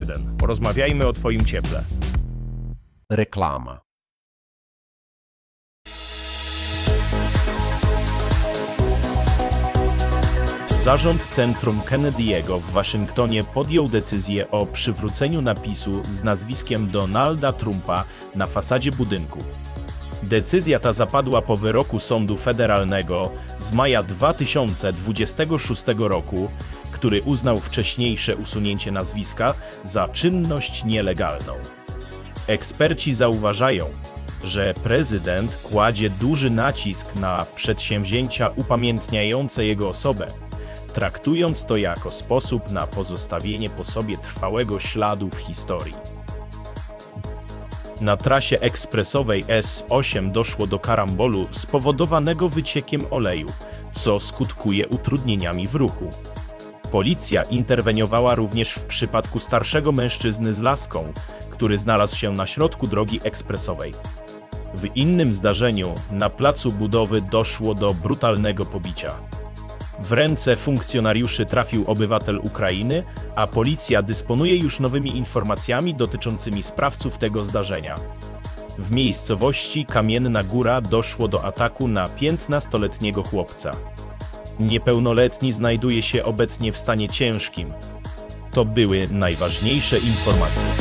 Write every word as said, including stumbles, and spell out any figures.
jeden. Porozmawiajmy o twoim cieple. Reklama. Zarząd Centrum Kennedy'ego w Waszyngtonie podjął decyzję o przywróceniu napisu z nazwiskiem Donalda Trumpa na fasadzie budynku. Decyzja ta zapadła po wyroku Sądu Federalnego z maja dwa tysiące dwudziestego szóstego roku, który uznał wcześniejsze usunięcie nazwiska za czynność nielegalną. Eksperci zauważają, że prezydent kładzie duży nacisk na przedsięwzięcia upamiętniające jego osobę, traktując to jako sposób na pozostawienie po sobie trwałego śladu w historii. Na trasie ekspresowej S osiem doszło do karambolu spowodowanego wyciekiem oleju, co skutkuje utrudnieniami w ruchu. Policja interweniowała również w przypadku starszego mężczyzny z laską, który znalazł się na środku drogi ekspresowej. W innym zdarzeniu na placu budowy doszło do brutalnego pobicia. W ręce funkcjonariuszy trafił obywatel Ukrainy, a policja dysponuje już nowymi informacjami dotyczącymi sprawców tego zdarzenia. W miejscowości Kamienna Góra doszło do ataku na piętnastoletniego chłopca. Niepełnoletni znajduje się obecnie w stanie ciężkim. To były najważniejsze informacje.